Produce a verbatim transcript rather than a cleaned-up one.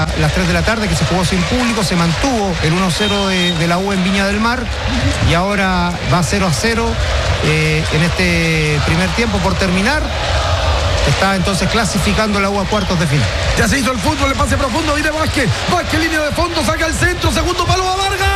la, las tres de la tarde, que se jugó sin público, se mantuvo el uno cero de, de la U en Viña del Mar y ahora va cero a cero eh, en este primer tiempo por terminar. Está entonces clasificando la U a cuartos de final. Ya se hizo el fútbol, el pase profundo, viene Vázquez, Vázquez línea de fondo, saca el centro, segundo palo a Vargas.